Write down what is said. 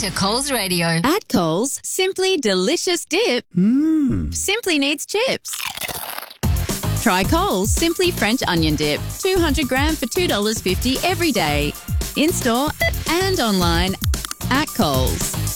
to Coles Radio. At Coles, simply delicious dip simply needs chips. Try Coles Simply French Onion Dip, 200 gram for $2.50 every day. In-store and online at Coles.